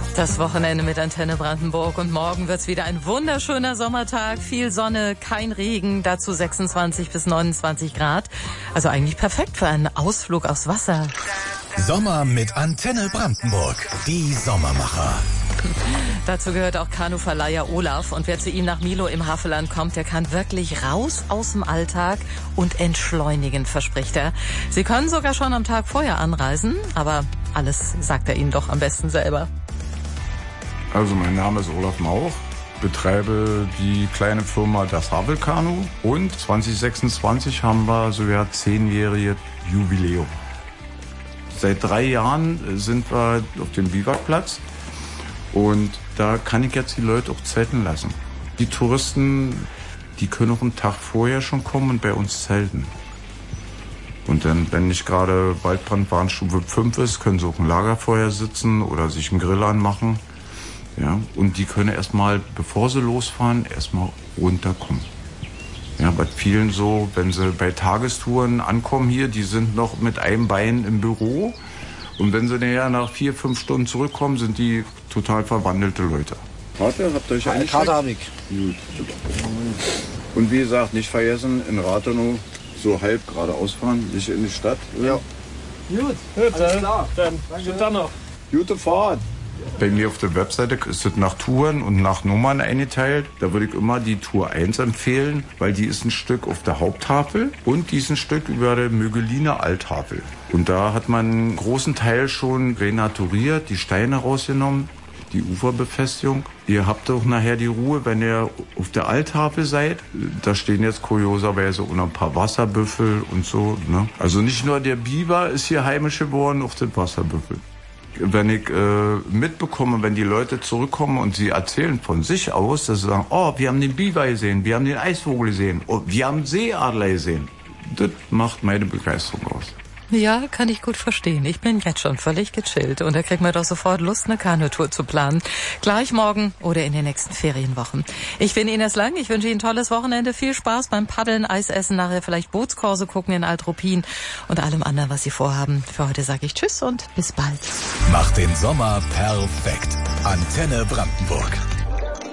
Das Wochenende mit Antenne Brandenburg und morgen wird's wieder ein wunderschöner Sommertag. Viel Sonne, kein Regen, dazu 26 bis 29 Grad. Also eigentlich perfekt für einen Ausflug aufs Wasser. Sommer mit Antenne Brandenburg, die Sommermacher. Dazu gehört auch Kanuverleiher Olaf. Und wer zu ihm nach Milo im Havelland kommt, der kann wirklich raus aus dem Alltag und entschleunigen, verspricht er. Sie können sogar schon am Tag vorher anreisen, aber alles sagt er Ihnen doch am besten selber. Also mein Name ist Olaf Mauch, betreibe die kleine Firma Das Havelkanu und 2026 haben wir sogar 10-jährige Jubiläum. Seit 3 Jahren sind wir auf dem Biwakplatz und da kann ich jetzt die Leute auch zelten lassen. Die Touristen, die können auch einen Tag vorher schon kommen und bei uns zelten. Und dann, wenn nicht gerade Waldbrandwarnstufe 5 ist, können sie auch ein Lagerfeuer sitzen oder sich einen Grill anmachen. Ja, und die können erstmal, bevor sie losfahren, erstmal runterkommen. Ja, bei vielen so, wenn sie bei Tagestouren ankommen hier, die sind noch mit einem Bein im Büro. Und wenn sie nachher nach 4-5 Stunden zurückkommen, sind die total verwandelte Leute. Karte, habt ihr euch eine Karte habe ich. Gut. Und wie gesagt, nicht vergessen, in Rathenow so halb geradeaus fahren, nicht in die Stadt. Ja. Gut, alles klar. Dann schönen Tag noch. Gute Fahrt. Bei mir auf der Webseite ist es nach Touren und nach Nummern eingeteilt. Da würde ich immer die Tour 1 empfehlen, weil die ist ein Stück auf der Haupttafel und die ist ein Stück über der Mögeliner Alttafel. Und da hat man einen großen Teil schon renaturiert, die Steine rausgenommen, die Uferbefestigung. Ihr habt auch nachher die Ruhe, wenn ihr auf der Alttafel seid. Da stehen jetzt kurioserweise auch noch ein paar Wasserbüffel und so. Ne? Also nicht nur der Biber ist hier heimisch geworden, auch der Wasserbüffel. Wenn ich mitbekomme, wenn die Leute zurückkommen und sie erzählen von sich aus, dass sie sagen, oh, wir haben den Biber gesehen, wir haben den Eisvogel gesehen, oh, wir haben Seeadler gesehen. Das macht meine Begeisterung aus. Ja, kann ich gut verstehen. Ich bin jetzt schon völlig gechillt und da kriegt man doch sofort Lust, eine Kanutour zu planen. Gleich morgen oder in den nächsten Ferienwochen. Ich bin Ines Lang, ich wünsche Ihnen ein tolles Wochenende, viel Spaß beim Paddeln, Eisessen, nachher vielleicht Bootskurse gucken in Altruppin und allem anderen, was Sie vorhaben. Für heute sage ich Tschüss und bis bald. Macht den Sommer perfekt. Antenne Brandenburg.